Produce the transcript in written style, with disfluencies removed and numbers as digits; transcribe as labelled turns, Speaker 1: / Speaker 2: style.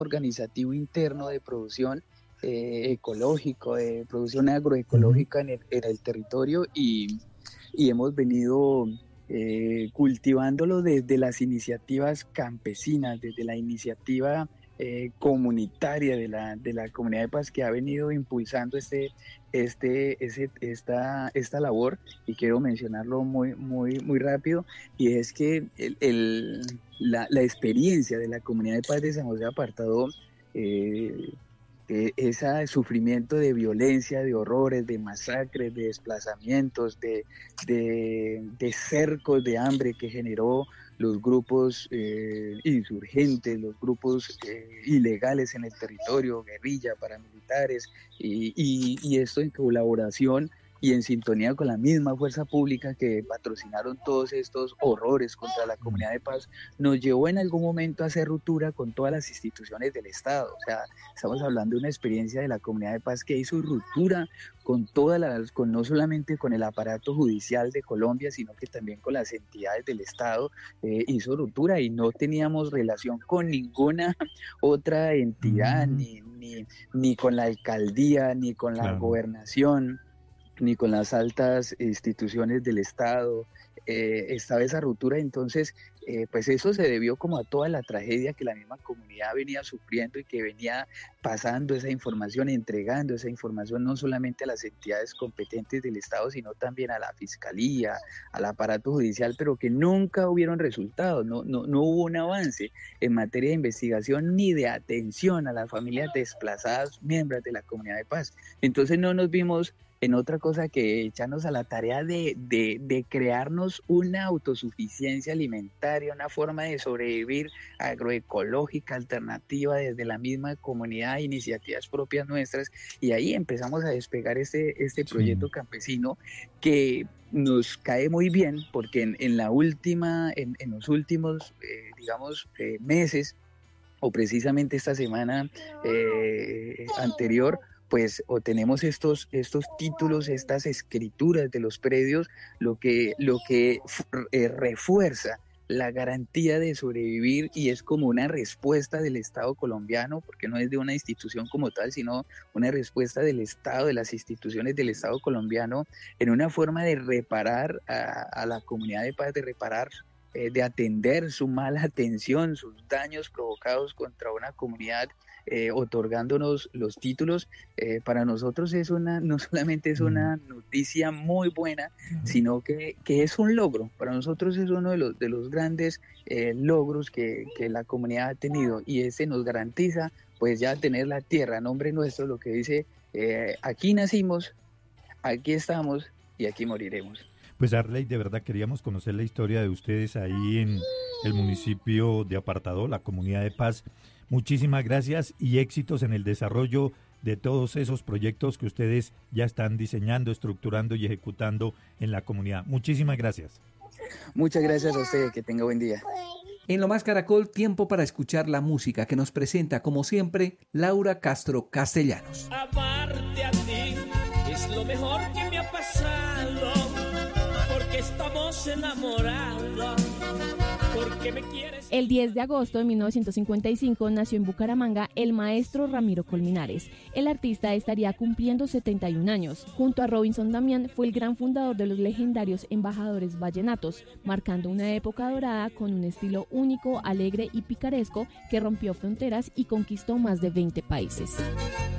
Speaker 1: organizativo interno de producción ecológico, de producción
Speaker 2: Ujú.
Speaker 1: agroecológica en el territorio y hemos venido cultivándolo desde las iniciativas campesinas, desde la iniciativa comunitaria de la Comunidad de Paz que ha venido impulsando esta labor y quiero mencionarlo muy rápido y es que la experiencia de la Comunidad de Paz de San José Apartado eh, ese sufrimiento de violencia, de horrores, de masacres, de desplazamientos, de cercos de hambre que generó los grupos insurgentes, los grupos ilegales en el territorio, guerrilla, paramilitares, y esto en colaboración y en sintonía con la misma fuerza pública que patrocinaron todos estos horrores contra la
Speaker 2: Mm.
Speaker 1: Comunidad de Paz, nos llevó en algún momento a hacer ruptura con todas las instituciones del Estado. O sea, estamos hablando de una experiencia de la Comunidad de Paz que hizo ruptura con con no solamente con el aparato judicial de Colombia, sino que también con las entidades del Estado, hizo ruptura y no teníamos relación con ninguna otra entidad,
Speaker 2: Mm,
Speaker 1: ni con la alcaldía, ni con la
Speaker 2: claro.
Speaker 1: gobernación, ni con las altas instituciones del Estado. Estaba esa ruptura, entonces, pues eso se debió como a toda la tragedia que la misma comunidad venía sufriendo y que venía pasando esa información, entregando esa información no solamente a las entidades competentes del Estado, sino también a la Fiscalía, al aparato judicial, pero que nunca hubieron resultados, no hubo un avance en materia de investigación ni de atención a las familias desplazadas, miembros de la Comunidad de Paz. Entonces no nos vimos en otra cosa que echarnos a la tarea de crearnos una autosuficiencia alimentaria, una forma de sobrevivir agroecológica, alternativa desde la misma comunidad, iniciativas propias nuestras, y ahí empezamos a despegar este
Speaker 2: Sí.
Speaker 1: proyecto campesino que nos cae muy bien porque en los últimos, digamos, meses, o precisamente esta semana anterior, pues obtenemos estos títulos, estas escrituras de los predios, lo que refuerza la garantía de sobrevivir y es como una respuesta del Estado colombiano, porque no es de una institución como tal, sino una respuesta del Estado, de las instituciones del Estado colombiano, en una forma de reparar a la Comunidad de Paz, de reparar, de atender su mala atención, sus daños provocados contra una comunidad, otorgándonos los títulos. Para nosotros no solamente es
Speaker 2: Mm.
Speaker 1: una noticia muy buena, sino que es un logro. Para nosotros es uno de los grandes logros que la comunidad ha tenido y ese nos garantiza pues ya tener la tierra a nombre nuestro, lo que dice, aquí nacimos, aquí estamos y aquí moriremos.
Speaker 2: Pues Arley, de verdad queríamos conocer la historia de ustedes ahí en el municipio de Apartadó, la Comunidad de Paz. Muchísimas gracias y éxitos en el desarrollo de todos esos proyectos que ustedes ya están diseñando, estructurando y ejecutando en la comunidad. Muchísimas gracias.
Speaker 1: Muchas gracias a usted, que tenga buen día.
Speaker 3: En Lo Más Caracol, tiempo para escuchar la música que nos presenta, como siempre, Laura Castro Castellanos.
Speaker 4: Amarte a ti es lo mejor que me ha pasado, porque estamos enamorados, porque me quieres.
Speaker 5: El 10 de agosto de 1955 nació en Bucaramanga el maestro Ramiro Colmenares. El artista estaría cumpliendo 71 años. Junto a Robinson Damián fue el gran fundador de los legendarios embajadores vallenatos, marcando una época dorada con un estilo único, alegre y picaresco que rompió fronteras y conquistó más de 20 países.